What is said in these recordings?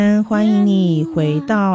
欢迎你回到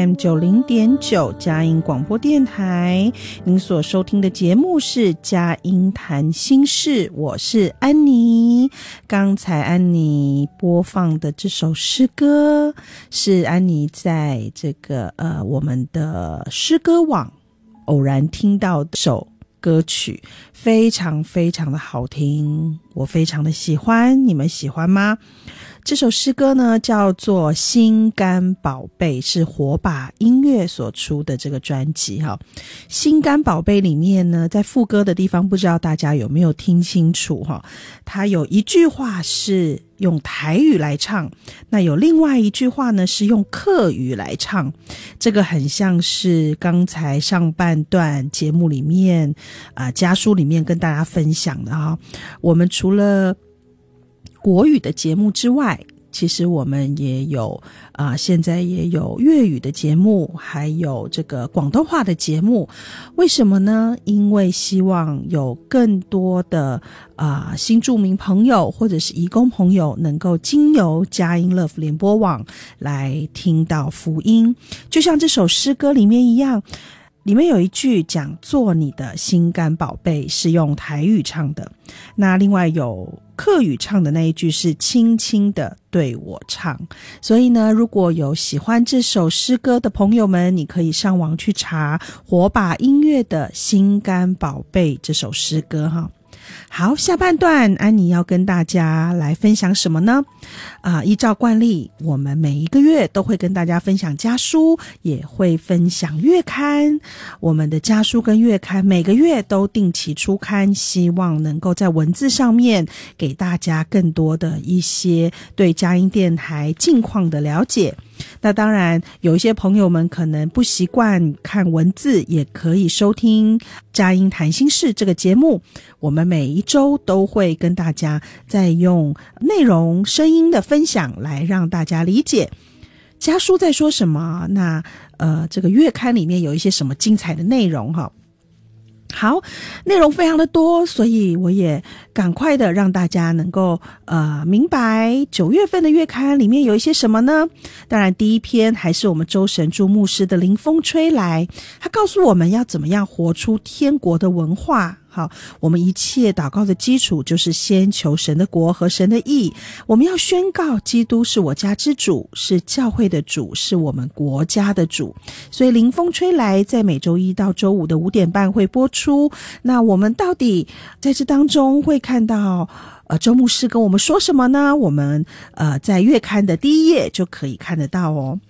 FM90.9 佳音广播电台，您所收听的节目是佳音谈心事，我是安妮。刚才安妮播放的这首诗歌是安妮在这个我们的诗歌网偶然听到的首歌曲，非常非常的好听，我非常的喜欢，你们喜欢吗？这首诗歌呢叫做心肝宝贝，是火把音乐所出的这个专辑哈。心肝宝贝里面呢，在副歌的地方不知道大家有没有听清楚哈，它有一句话是用台语来唱，那有另外一句话呢是用客语来唱，这个很像是刚才上半段节目里面家书里面跟大家分享的哈。我们除了国语的节目之外，其实我们也有现在也有粤语的节目，还有这个广东话的节目。为什么呢？因为希望有更多的新住民朋友或者是移工朋友能够经由佳音 Love 联播网来听到福音，就像这首诗歌里面一样，里面有一句讲做你的心肝宝贝是用台语唱的，那另外有客语唱的那一句是轻轻的对我唱。所以呢，如果有喜欢这首诗歌的朋友们，你可以上网去查火把音乐的心肝宝贝这首诗歌哈。好，下半段安妮要跟大家来分享什么呢？依照惯例，我们每一个月都会跟大家分享家书，也会分享月刊。我们的家书跟月刊每个月都定期出刊，希望能够在文字上面给大家更多的一些对佳音电台近况的了解。那当然有一些朋友们可能不习惯看文字，也可以收听佳音谈心事这个节目，我们每一周都会跟大家再用内容声音的分享来让大家理解家书在说什么，那这个月刊里面有一些什么精彩的内容哈。好，内容非常的多，所以我也赶快的让大家能够明白9月份的月刊里面有一些什么呢？当然第一篇还是我们周神助牧师的临风吹来，他告诉我们要怎么样活出天国的文化。好，我们一切祷告的基础就是先求神的国和神的义，我们要宣告基督是我家之主，是教会的主，是我们国家的主。所以临风吹来在每周一到周五的5点半会播出。那我们到底在这当中会看到周牧师跟我们说什么呢？我们在月刊的第一页就可以看得到哦。